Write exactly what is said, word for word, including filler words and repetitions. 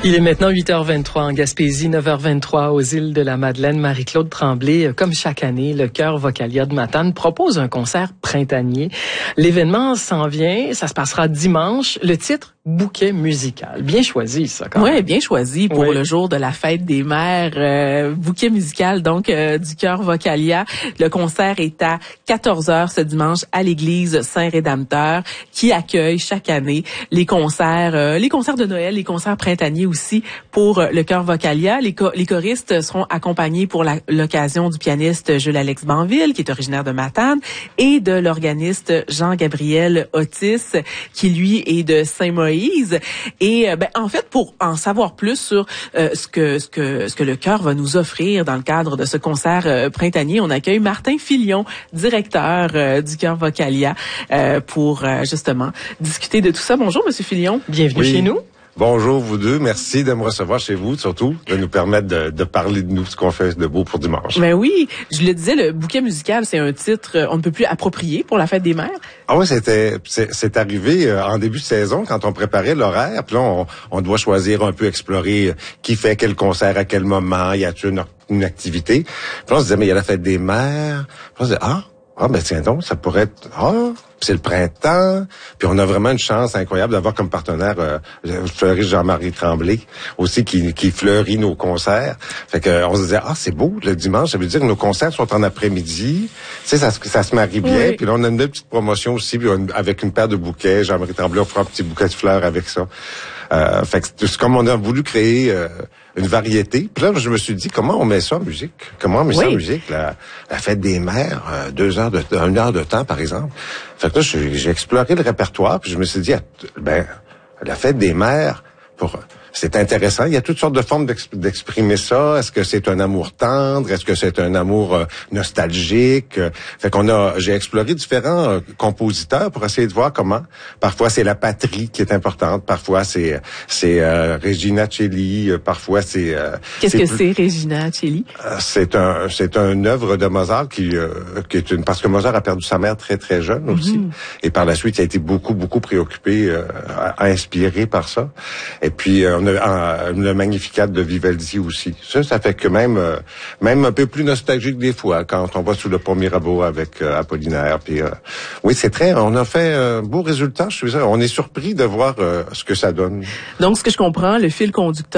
Il est maintenant huit heures vingt-trois en Gaspésie, neuf heures vingt-trois aux îles de la Madeleine. Marie-Claude Tremblay, comme chaque année, le Chœur Vocalia de Matane propose un concert printanier. L'événement s'en vient, ça se passera dimanche. Le titre, Bouquet musical. Bien choisi, ça, quand même. Oui, bien choisi pour oui. le jour de la fête des mères. Euh, bouquet musical, donc, euh, du Chœur Vocalia. Le concert est à quatorze heures ce dimanche à l'église Saint-Rédempteur, qui accueille chaque année les concerts, euh, les concerts de Noël, les concerts printaniers aussi pour le Chœur Vocalia. Les, co- les choristes seront accompagnés pour la, l'occasion du pianiste Jules-Alex Banville, qui est originaire de Matane, et de l'organiste Jean-Gabriel Otis, qui lui est de Saint-Moïse. Et ben, en fait, pour en savoir plus sur euh, ce que ce que ce que le chœur va nous offrir dans le cadre de ce concert euh, printanier, on accueille Martin Filion, directeur euh, du Chœur Vocalia, euh, pour euh, justement discuter de tout ça. Bonjour, Monsieur Filion. Bienvenue oui. chez nous. Bonjour vous deux, merci de me recevoir chez vous, surtout de nous permettre de, de parler de nous, ce qu'on fait de beau pour dimanche. Ben oui, je le disais, le bouquet musical, c'est un titre on ne peut plus approprié pour la fête des mères. Ah oui, c'était c'est, c'est arrivé euh, en début de saison quand on préparait l'horaire, puis là on, on doit choisir un peu, explorer euh, qui fait quel concert à quel moment, y a-t-il une, une activité. Puis là, on se disait mais il y a la fête des mères. Puis on se disait ah ah ben tiens donc, ça pourrait être ah c'est le printemps, puis on a vraiment une chance incroyable d'avoir comme partenaire euh, fleuriste Jean-Marie Tremblay aussi qui qui fleurit nos concerts. Fait que on se disait ah c'est beau le dimanche, ça veut dire que nos concerts sont en après-midi. Tu sais ça ça se marie bien. Oui. Puis là on a une petite promotion aussi puis on, avec une paire de bouquets, Jean-Marie Tremblay on fera un petit bouquet de fleurs avec ça. Euh, fait que c'est comme on a voulu créer euh, une variété. Puis là, je me suis dit, comment on met ça en musique? Comment on met oui. ça en musique? La, la fête des mères, euh, deux heures de, une heure de temps, par exemple. Fait que là, j'ai, j'ai exploré le répertoire, puis je me suis dit, ben, la fête des mères, pour, c'est intéressant. Il y a toutes sortes de formes d'exprimer ça. Est-ce que c'est un amour tendre? Est-ce que c'est un amour euh, nostalgique? Fait qu'on a, j'ai exploré différents euh, compositeurs pour essayer de voir comment. Parfois, c'est la patrie qui est importante. Parfois, c'est c'est euh, Regina Celli. Parfois, c'est. Euh, Qu'est-ce c'est que plus, c'est Regina Celli? euh, C'est un c'est une œuvre de Mozart qui euh, qui est une parce que Mozart a perdu sa mère très très jeune aussi. Mm-hmm. Et par la suite, il a été beaucoup beaucoup préoccupé, euh, inspiré par ça. Et puis euh, on a le Magnificat de Vivaldi aussi. Ça, ça fait que même euh, même un peu plus nostalgique des fois quand on va sous le pont Mirabeau avec euh, Apollinaire. Puis euh, oui, c'est très. On a fait un beau résultat. Je suis on est surpris de voir euh, ce que ça donne. Donc, ce que je comprends, le fil conducteur